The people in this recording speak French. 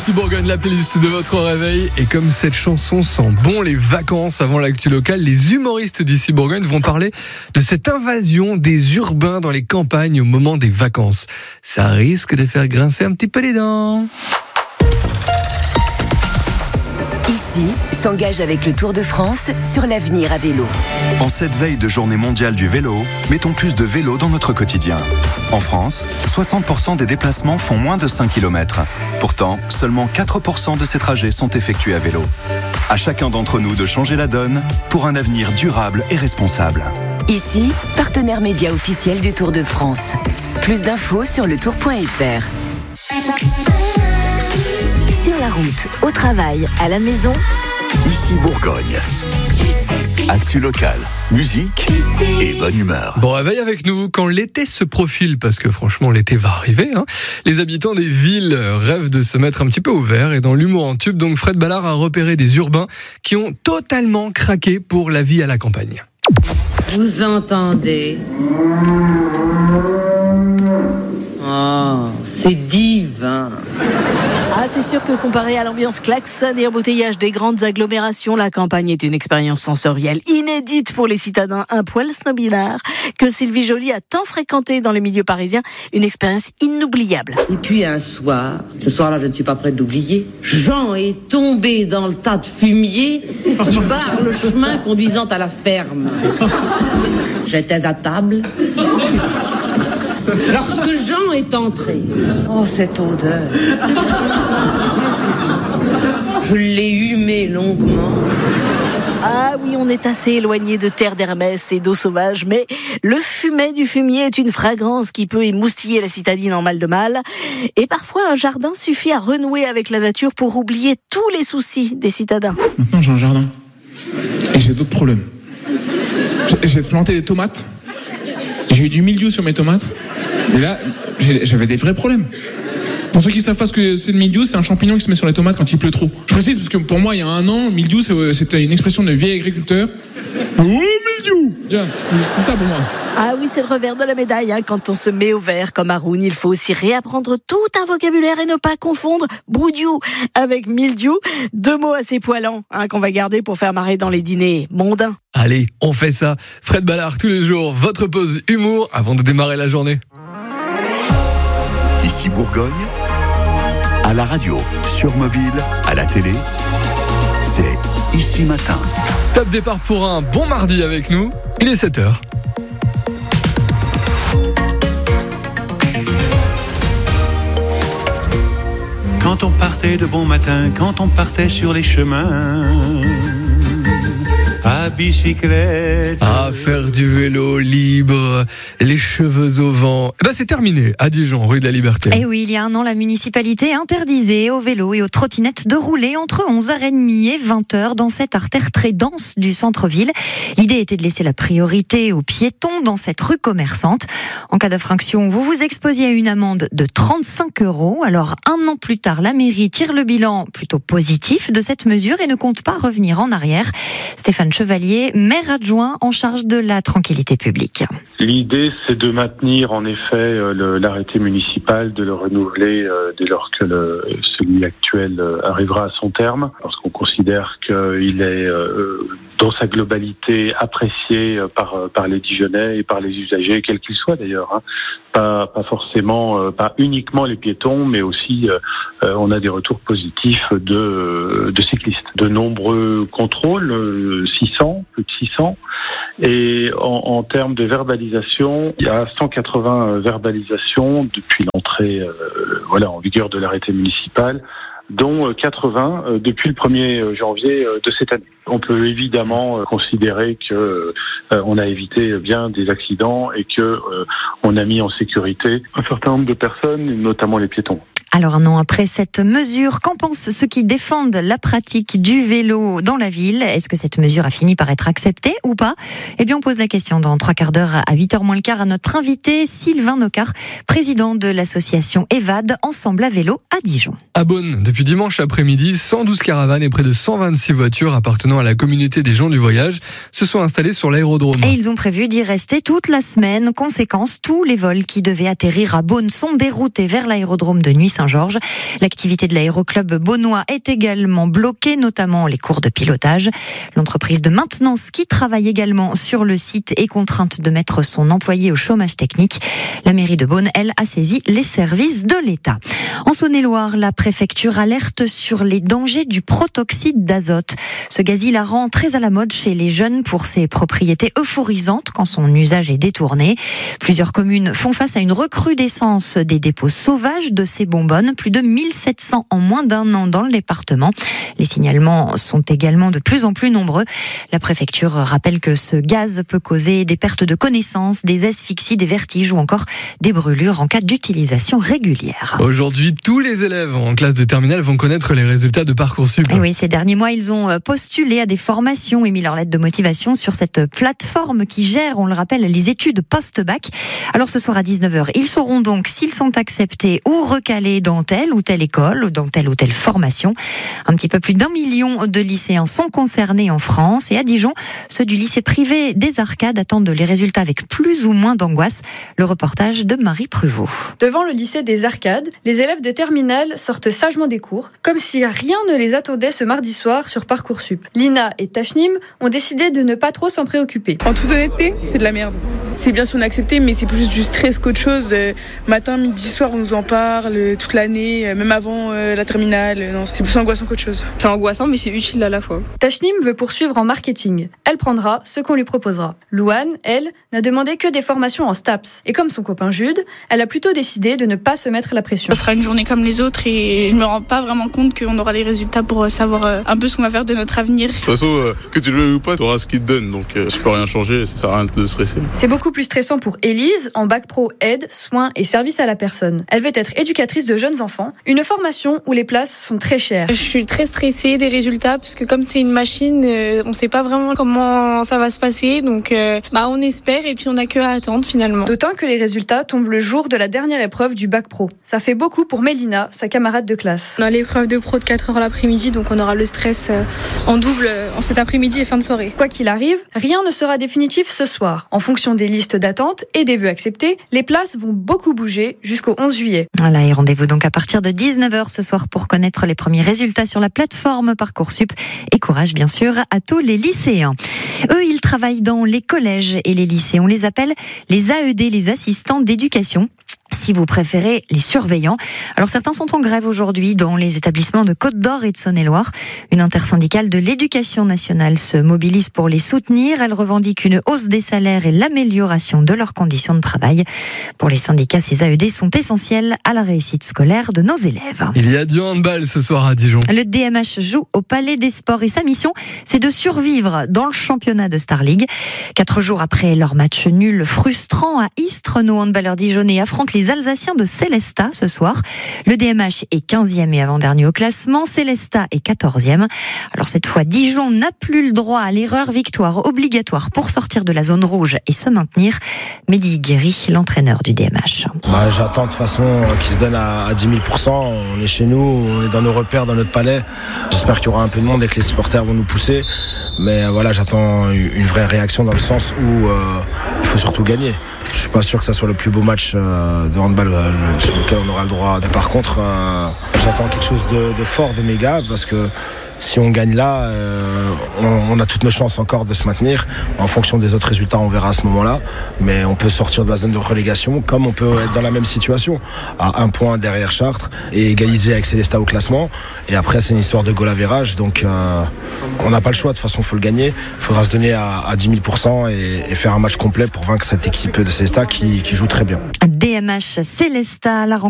Ici Bourgogne, la playlist de votre réveil. Et comme cette chanson sent bon les vacances avant l'actu locale, les humoristes d'ici Bourgogne vont parler de cette invasion des urbains dans les campagnes au moment des vacances. Ça risque de faire grincer un petit peu les dents. Ici, s'engage avec le Tour de France sur l'avenir à vélo. En cette veille de journée mondiale du vélo, mettons plus de vélo dans notre quotidien. En France, 60% des déplacements font moins de 5 km. Pourtant, seulement 4% de ces trajets sont effectués à vélo. À chacun d'entre nous de changer la donne pour un avenir durable et responsable. Ici, partenaire média officiel du Tour de France. Plus d'infos sur letour.fr. Sur la route, au travail, à la maison, Ici Bourgogne. Actu locale, musique et bonne humeur. Bon réveil avec nous quand l'été se profile, parce que franchement l'été va arriver. Les habitants des villes rêvent de se mettre un petit peu au vert, et dans l'humour en tube, donc Fred Ballard a repéré des urbains qui ont totalement craqué pour la vie à la campagne. Vous entendez? Oh, c'est divin. Ah, c'est sûr que comparé à l'ambiance klaxon et embouteillage des grandes agglomérations, la campagne est une expérience sensorielle inédite pour les citadins un poil snobinards que Sylvie Joly a tant fréquenté dans les milieux parisiens. Une expérience inoubliable. Et puis un soir, ce soir-là, je ne suis pas prête d'oublier, Jean est tombé dans le tas de fumier qui barre le chemin conduisant à la ferme. J'étais à table. Lorsque Jean est entré, oh cette odeur, je l'ai humé longuement. Ah oui, on est assez éloigné de terre d'Hermès et d'eau sauvage, mais le fumet du fumier est une fragrance qui peut émoustiller la citadine en mal de mal. Et parfois, un jardin suffit à renouer avec la nature pour oublier tous les soucis des citadins. Maintenant, j'ai un jardin. Et j'ai d'autres problèmes. J'ai planté des tomates. J'ai eu du mildiou sur mes tomates. Et là, j'avais des vrais problèmes. Pour ceux qui ne savent pas ce que c'est le mildiou, c'est un champignon qui se met sur les tomates quand il pleut trop. Je précise parce que pour moi, il y a un an, mildiou, c'était une expression de vieil agriculteur. Oh, mildiou! C'était ça pour moi. Ah oui, c'est le revers de la médaille. Quand on se met au vert comme Haroun, il faut aussi réapprendre tout un vocabulaire et ne pas confondre broudiou avec mildiou. Deux mots assez poilants qu'on va garder pour faire marrer dans les dîners mondains. Allez, on fait ça. Fred Ballard tous les jours, votre pause humour avant de démarrer la journée. Ici Bourgogne, à la radio, sur mobile, à la télé, c'est Ici Matin. Top départ pour un bon mardi avec nous, il est 7h. Quand on partait de bon matin, quand on partait sur les chemins, à bicyclette. Ah, faire du vélo libre, les cheveux au vent. C'est terminé à Dijon, rue de la Liberté. Et oui, il y a un an, la municipalité interdisait aux vélos et aux trottinettes de rouler entre 11h30 et 20h dans cette artère très dense du centre-ville. L'idée était de laisser la priorité aux piétons dans cette rue commerçante. En cas d'infraction, vous vous exposiez à une amende de 35 €. Alors, un an plus tard, la mairie tire le bilan plutôt positif de cette mesure et ne compte pas revenir en arrière. Stéphane Chevalier, maire adjoint en charge de la tranquillité publique. L'idée, c'est de maintenir en effet l'arrêté municipal, de le renouveler dès lors que celui actuel arrivera à son terme, parce qu'on considère qu'il est dans sa globalité apprécié par les Dijonnais et par les usagers, quels qu'ils soient d'ailleurs. Pas forcément, pas uniquement les piétons, mais aussi on a des retours positifs de cyclistes. De nombreux contrôles, 600, plus de 600. Et en termes de verbalisation, il y a 180 verbalisations depuis l'entrée en vigueur de l'arrêté municipal, dont 80 depuis le 1er janvier de cette année. On peut évidemment considérer que on a évité bien des accidents et que on a mis en sécurité un certain nombre de personnes, notamment les piétons. Alors un an après cette mesure, qu'en pensent ceux qui défendent la pratique du vélo dans la ville? Est-ce que cette mesure a fini par être acceptée ou pas? Eh bien on pose la question dans 3 quarts d'heure à 8h moins le quart à notre invité Sylvain Nocard, président de l'association EVAD, Ensemble à vélo à Dijon. À Beaune, depuis dimanche après-midi, 112 caravanes et près de 126 voitures appartenant à la communauté des gens du voyage se sont installées sur l'aérodrome. Et ils ont prévu d'y rester toute la semaine. Conséquence, tous les vols qui devaient atterrir à Beaune sont déroutés vers l'aérodrome de Nuits Saint-Georges. L'activité de l'aéroclub beaunois est également bloquée, notamment les cours de pilotage. L'entreprise de maintenance qui travaille également sur le site est contrainte de mettre son employé au chômage technique. La mairie de Beaune, elle, a saisi les services de l'État. En Saône-et-Loire, la préfecture alerte sur les dangers du protoxyde d'azote. Ce gaz hilarant très à la mode chez les jeunes pour ses propriétés euphorisantes quand son usage est détourné. Plusieurs communes font face à une recrudescence des dépôts sauvages de ces bonbonnes, plus de 1700 en moins d'un an dans le département. Les signalements sont également de plus en plus nombreux. La préfecture rappelle que ce gaz peut causer des pertes de connaissance, des asphyxies, des vertiges ou encore des brûlures en cas d'utilisation régulière. Aujourd'hui, tous les élèves en classe de terminale vont connaître les résultats de Parcoursup. Et oui, ces derniers mois, ils ont postulé à des formations et mis leur lettre de motivation sur cette plateforme qui gère, on le rappelle, les études post-bac. Alors ce soir à 19h, ils sauront donc s'ils sont acceptés ou recalés dans telle ou telle école ou dans telle ou telle formation. Un petit peu plus d'1 million de lycéens sont concernés en France et à Dijon, ceux du lycée privé des Arcades attendent les résultats avec plus ou moins d'angoisse. Le reportage de Marie Pruvot. Devant le lycée des Arcades, les élèves de terminale sortent sagement des cours, comme si rien ne les attendait ce mardi soir sur Parcoursup. Lina et Tachnim ont décidé de ne pas trop s'en préoccuper. En toute honnêteté, c'est de la merde. C'est bien si on a accepté, mais c'est plus du stress qu'autre chose. Matin, midi, soir, on nous en parle toute l'année, même avant la terminale. Non, c'est plus angoissant qu'autre chose. C'est angoissant, mais c'est utile à la fois. Tachnim veut poursuivre en marketing. Elle prendra ce qu'on lui proposera. Louane, elle, n'a demandé que des formations en STAPS. Et comme son copain Jude, elle a plutôt décidé de ne pas se mettre la pression. Ça sera une journée comme les autres et je me rends pas vraiment compte qu'on aura les résultats pour savoir un peu ce qu'on va faire de notre avenir. De toute façon, que tu le veuilles ou pas, tu auras ce qu'ils te donnent. Donc, je peux rien changer, ça sert à rien de stresser. C'est beaucoup plus stressant pour Élise, en bac pro aide, soins et services à la personne. Elle veut être éducatrice de jeunes enfants, une formation où les places sont très chères. Je suis très stressée des résultats parce que comme c'est une machine, on sait pas vraiment comment ça va se passer. Donc, on espère et puis on n'a que à attendre finalement. D'autant que les résultats tombent le jour de la dernière épreuve du bac pro. Ça fait beaucoup pour Mélina, sa camarade de classe. On a l'épreuve de pro de 4h l'après-midi, donc on aura le stress en double en cet après-midi et fin de soirée. Quoi qu'il arrive, rien ne sera définitif ce soir. En fonction des listes d'attente et des vœux acceptés, les places vont beaucoup bouger jusqu'au 11 juillet. Voilà, et rendez-vous donc à partir de 19h ce soir pour connaître les premiers résultats sur la plateforme Parcoursup. Et courage bien sûr à tous les lycéens. Eux, ils travaillent dans les collèges et les lycées. On les appelle les AED, les assistants d'éducation. Si vous préférez, les surveillants. Alors certains sont en grève aujourd'hui dans les établissements de Côte-d'Or et de Saône-et-Loire. Une intersyndicale de l'éducation nationale se mobilise pour les soutenir. Elle revendique une hausse des salaires et l'amélioration de leurs conditions de travail. Pour les syndicats, ces AED sont essentiels à la réussite scolaire de nos élèves. Il y a du handball ce soir à Dijon. Le DMH joue au Palais des Sports et sa mission, c'est de survivre dans le championnat de Star League. 4 jours après leur match nul frustrant à Istres, nos handballeurs dijonnais affrontent les Alsaciens de Célestat ce soir. Le DMH est 15e et avant-dernier au classement. Célestat est 14e. Alors cette fois, Dijon n'a plus le droit à l'erreur, victoire obligatoire pour sortir de la zone rouge et se maintenir. Mehdi Guéry, l'entraîneur du DMH. J'attends de toute façon qu'ils se donnent à 10 000%. On est chez nous, on est dans nos repères, dans notre palais. J'espère qu'il y aura un peu de monde et que les supporters vont nous pousser. Mais voilà, j'attends une vraie réaction dans le sens où il faut surtout gagner. Je suis pas sûr que ça soit le plus beau match de handball sur lequel on aura le droit. Par contre, j'attends quelque chose de fort de mes gars parce que si on gagne là, on a toutes nos chances encore de se maintenir. En fonction des autres résultats, on verra à ce moment-là. Mais on peut sortir de la zone de relégation comme on peut être dans la même situation, à 1 point derrière Chartres et égaliser avec Célestat au classement. Et après, c'est une histoire de goal average. Donc, on n'a pas le choix. De toute façon, il faut le gagner. Il faudra se donner à 10 000% et faire un match complet pour vaincre cette équipe de Célestat qui joue très bien. DMH Célestat, la rencontre.